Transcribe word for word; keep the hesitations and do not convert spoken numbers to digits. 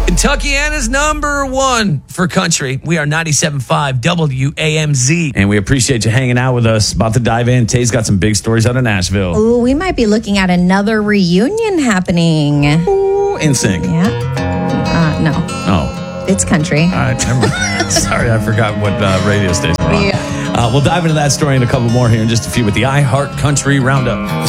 Kentuckiana's number one for country. We are ninety-seven point five W A M Z. And we appreciate you hanging out with us. About to dive in. Tay's got some big stories out of Nashville. Ooh, we might be looking at another reunion happening. Ooh, in sync. Yeah. Uh, no. Oh. It's country. All right, never mind. Sorry, I forgot what uh, radio station we're on. Yeah. Uh, we'll dive into that story and a couple more here in just a few with the iHeart Country Roundup.